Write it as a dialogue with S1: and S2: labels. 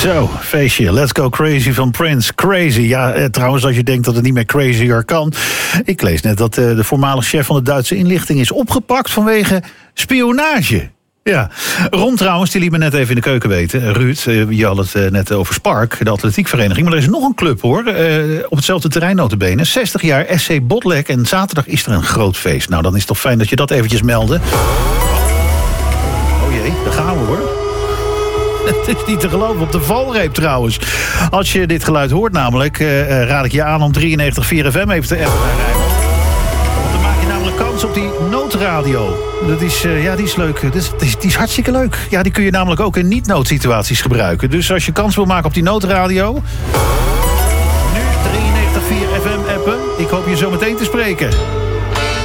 S1: Zo, feestje. Let's Go Crazy van Prince. Crazy. Ja, trouwens, als je denkt dat het niet meer crazier kan. Ik lees net dat de voormalig chef van de Duitse inlichting is opgepakt vanwege spionage. Ja, Ron trouwens, die liet me net even in de keuken weten. Ruud, je had het net over Spark, de atletiekvereniging. Maar er is nog een club hoor, op hetzelfde terrein nota bene. 60 jaar SC Botlek en zaterdag is er een groot feest. Nou, dan is het toch fijn dat je dat eventjes meldde. Oh jee, daar gaan we hoor. Het is niet te geloven, op de valreep trouwens. Als je dit geluid hoort namelijk, raad ik je aan om 93.4 FM even te appen. Want dan maak je namelijk kans op die noodradio. Dat is, die is leuk. Die is hartstikke leuk. Ja, die kun je namelijk ook in niet-noodsituaties gebruiken. Dus als je kans wil maken op die noodradio, nu 93.4 FM appen. Ik hoop je zo meteen te spreken.